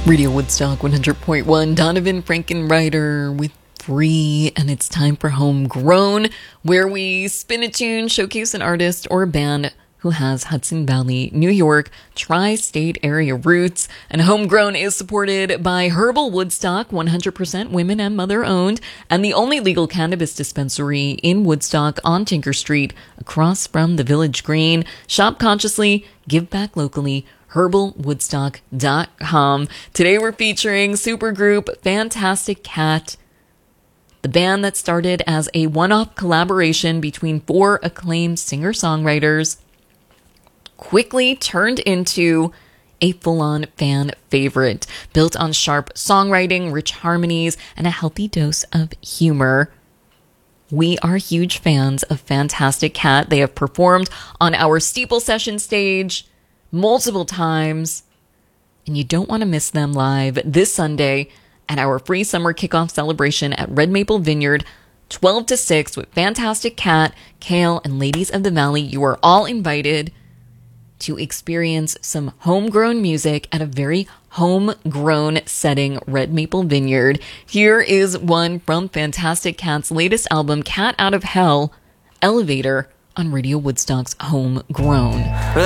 Radio Woodstock 100.1, Donovan Frankenreiter with Free, and it's time for Homegrown, where we spin a tune, showcase an artist or a band who has Hudson Valley, New York, tri-state area roots. And Homegrown is supported by Herbal Woodstock, 100% women and mother-owned, and the only legal cannabis dispensary in Woodstock on Tinker Street, across from the Village Green. Shop consciously, give back locally. herbalwoodstock.com. Today we're featuring supergroup Fantastic Cat, the band that started as a one-off collaboration between four acclaimed singer-songwriters, quickly turned into a full-on fan favorite, built on sharp songwriting, rich harmonies, and a healthy dose of humor. We are huge fans of Fantastic Cat. They have performed on our Steeple Session stage multiple times, and you don't want to miss them live this Sunday at our free summer kickoff celebration at Red Maple Vineyard, 12 to 6 with Fantastic Cat, Kale, and Ladies of the Valley. You are all invited to experience some homegrown music at a very homegrown setting, Red Maple Vineyard. Here is one from Fantastic Cat's latest album, Cat Out of Hell, Elevator, on Radio Woodstock's Homegrown.